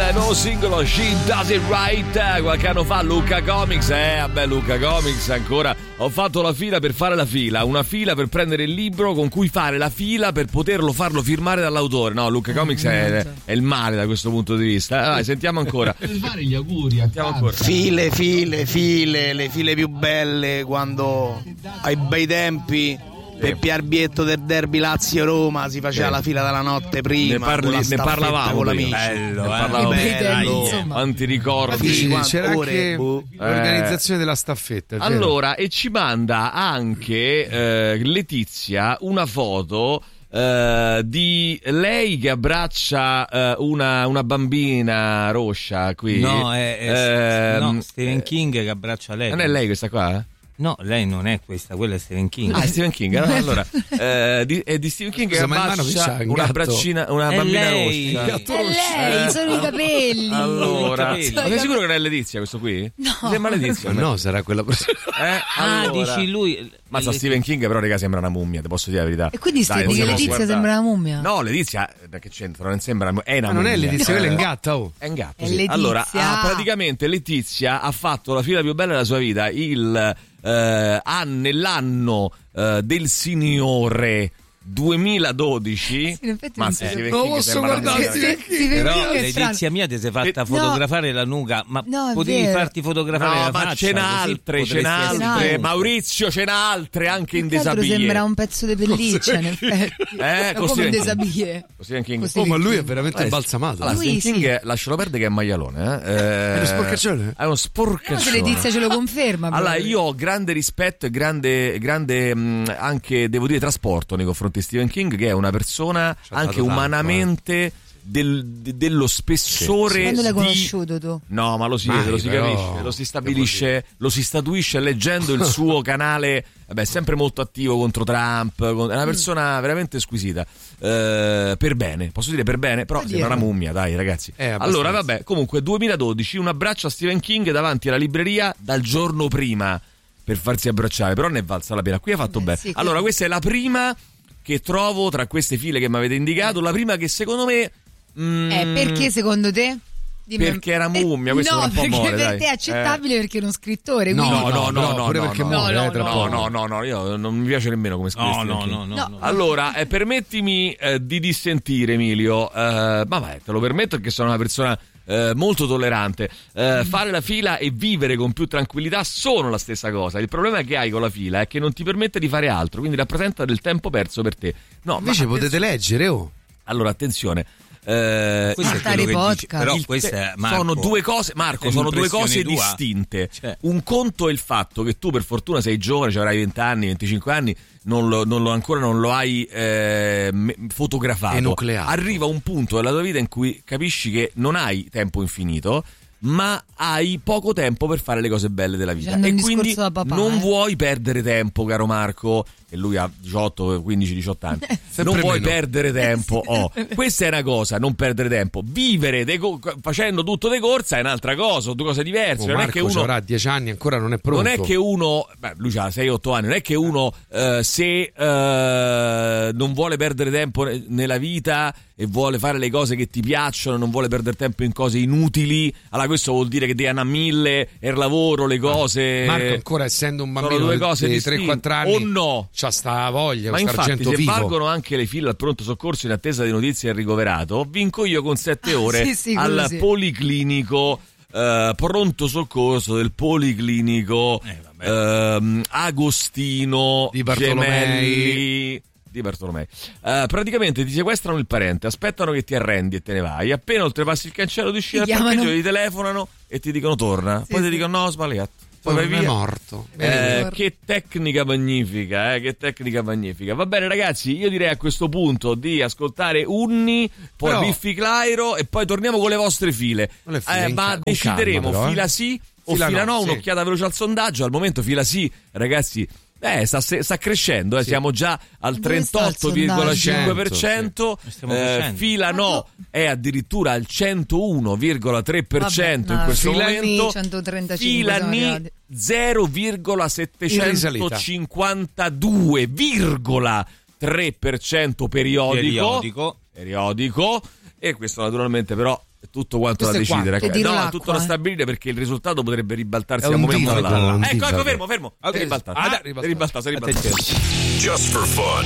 nuovo singolo She Does It Right, qualche anno fa. Lucca Comics, vabbè, Lucca Comics ancora. Ho fatto la fila per fare la fila, una fila per prendere il libro con cui fare la fila per poterlo farlo firmare dall'autore. No, Lucca Comics è il male da questo punto di vista. Vai, sentiamo ancora. Per fare gli auguri, sentiamo ancora. File, le file più belle quando ai bei tempi. Per Piarbietto del derby Lazio-Roma si faceva la fila dalla notte prima. Ne parlavamo con l'amici. Bello, quanti ricordi. C'era anche l'organizzazione della staffetta. Allora, e ci manda anche Letizia una foto di lei che abbraccia una bambina rossa qui. No, è Stephen King che abbraccia lei. Non è lei questa qua? No, lei non è questa, quella è Stephen King. Ah, è Stephen King. Allora, è di Stephen King che abbraccia una bambina rossa. È lei, sono i capelli. Allora, ma sei sicuro che non è Letizia questo qui? No. Sembra Letizia. No, sarà quella persona. Allora. Dici lui. Mazza, Stephen King però, raga, sembra una mummia, ti posso dire la verità. E quindi dici che Letizia sembra una mummia? No, Letizia, che c'entra? Non sembra, è una mummia. Non è Letizia, quella è un gatto. È un gatto, sì. Allora, praticamente Letizia ha fatto la fila più bella della sua vita, nell'anno del Signore 2012. Ma non posso guardarti, però Letizia mia ti sei fatta fotografare la nuca, ma potevi farti fotografare la faccia. Ma ce n'ha altre. Maurizio, ce n'ha altre anche in desabille. Sembra un pezzo di pelliccia, in effetti. Come in desabille. Ma lui è veramente balsamato. Allora, King, lascialo perdere che è maialone. È uno sporcaccione. È uno sporcaccione. Se Letizia ce lo conferma. Allora, io ho grande rispetto e grande anche, devo dire, trasporto nei confronti di Stephen King, che è una persona anche umanamente dello spessore. Quando l'hai conosciuto tu? No, ma lo si vede, lo si capisce, lo si stabilisce, lo si statuisce leggendo il suo canale. Vabbè, sempre molto attivo contro Trump, è una persona veramente squisita, per bene, posso dire per bene, però sembra una mummia, dai ragazzi. Allora vabbè, comunque 2012, un abbraccio a Stephen King davanti alla libreria dal giorno prima per farsi abbracciare, però ne è valsa la pena. Qui ha fatto bene. Sì, allora questa è la prima che trovo tra queste file che mi avete indicato, la prima che secondo me perché secondo te? Perché era mummia, questo è un po' perché mole, per dai. te è accettabile perché è uno scrittore. No, io non mi piace nemmeno come scrittore. No. Allora, permettimi di dissentire, Emilio, ma vai, te lo permetto perché sono una persona molto tollerante. Fare la fila e vivere con più tranquillità sono la stessa cosa. Il problema che hai con la fila è che non ti permette di fare altro, quindi rappresenta del tempo perso per te. No, invece potete leggere, Allora, attenzione. Ascoltare podcast. Però questa sono due cose, Marco, sono due cose distinte. Un conto è il fatto che tu per fortuna sei giovane, cioè avrai 20 anni, 25 anni, non lo hai fotografato. Arriva un punto della tua vita in cui capisci che non hai tempo infinito, ma hai poco tempo per fare le cose belle della vita e quindi non vuoi perdere tempo, caro Marco, e lui ha 18, 15, 18 anni. Non vuoi perdere tempo. Questa è una cosa, non perdere tempo. Vivere facendo tutto de corsa è un'altra cosa, due cose diverse. Non Marco è che uno avrà 10 anni, ancora non è pronto. Non è che uno, lui ha 6-8 anni, non è che uno se non vuole perdere tempo nella vita e vuole fare le cose che ti piacciono, non vuole perdere tempo in cose inutili, allora questo vuol dire che devi andare a 1000 e il lavoro, le cose. Marco, ancora essendo un bambino di 3-4 anni, o no? C'ha sta voglia, ma infatti se vivo. valgono anche le file al pronto soccorso in attesa di notizie e ricoverato, vinco io con 7 ore al policlinico pronto soccorso del policlinico Agostino di Bartolomei. Di Bartolomei. Praticamente ti sequestrano il parente, aspettano che ti arrendi e te ne vai. Appena oltrepassi il cancello di scena, ti telefonano e ti dicono torna. Poi ti dicono no, sbagliato. Poi è morto. Che tecnica magnifica, che tecnica magnifica. Va bene ragazzi, io direi a questo punto di ascoltare Unni, poi Biffi Clyro e poi torniamo con le vostre file. Ma decideremo fila sì o fila no, un'occhiata veloce al sondaggio. Al momento fila sì, ragazzi. Sta crescendo, siamo già al 38,5%, fila no è addirittura al 101,3% in questo momento, fila ni 0,752,3% periodico. E questo naturalmente però è tutto quanto da decidere. No, è tutto da stabilire, perché il risultato potrebbe ribaltarsi a un momento dall'altro. Ecco, fermo. È ribaltato. Just for fun.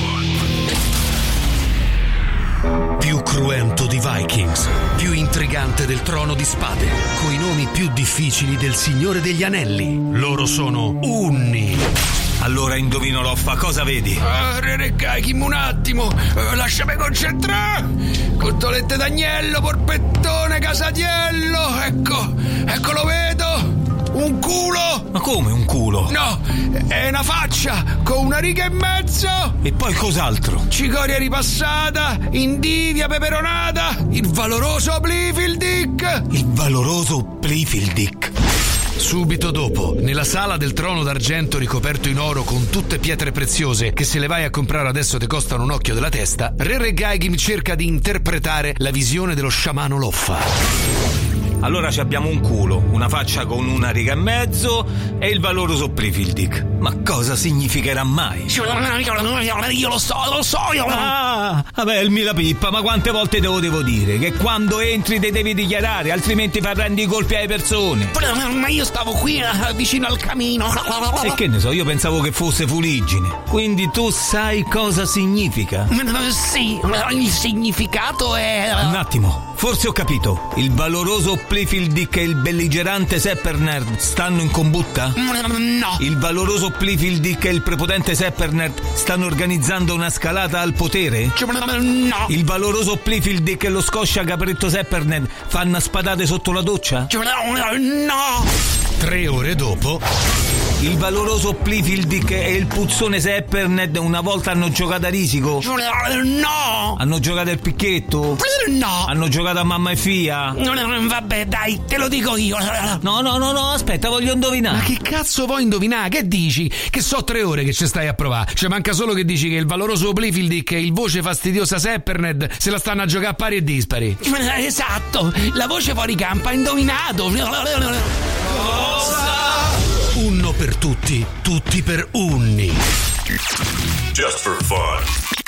Più cruento di Vikings, più intrigante del Trono di Spade, coi nomi più difficili del Signore degli Anelli. Loro sono Unni. Allora indovino, Loffa, cosa vedi? Rerecchim, un attimo, lasciami concentrare. Cotolette d'agnello, porpettone, casatiello, ecco, lo vedo. Un culo! Ma come un culo? No, è una faccia con una riga e mezzo. E poi cos'altro? Cicoria ripassata, invidia peperonata, il valoroso Blifildick. Il valoroso Blifildick. Subito dopo, nella sala del trono d'argento ricoperto in oro con tutte pietre preziose che se le vai a comprare adesso te costano un occhio della testa, Re Regaigim cerca di interpretare la visione dello sciamano Loffa. Allora abbiamo un culo, una faccia con una riga e mezzo e il valoroso Blifildick. Ma cosa significherà mai? Io lo so. Vabbè, il mila pippa, ma quante volte te lo devo dire? Che quando entri te devi dichiarare, altrimenti faranno i colpi alle persone. Ma io stavo qui vicino al camino. E che ne so, io pensavo che fosse fuliggine. Quindi tu sai cosa significa? Sì, il significato è... Un attimo, forse ho capito. Il valoroso Blifildick e il belligerante Seppernerd stanno in combutta? No. Il valoroso Blifildick e il prepotente Seppernerd stanno organizzando una scalata al potere? No. Il valoroso Blifildick e lo scoscia capretto Seppernerd fanno spadate sotto la doccia? No. 3 ore dopo, il valoroso Blifildick e il puzzone Seppernerd una volta hanno giocato a risico? No. Hanno giocato al picchetto? No. Hanno giocato a mamma e figlia? Vabbè, dai, te lo dico io. No, aspetta, voglio indovinare. Ma che cazzo vuoi indovinare? Che dici? Che so 3 ore che ci stai a provare. Cioè manca solo che dici che il valoroso Blifildick e il voce fastidiosa Seppernerd se la stanno a giocare a pari e dispari. Esatto, la voce fuori campo ha indovinato. Unno per tutti, tutti per Unni. Just for fun.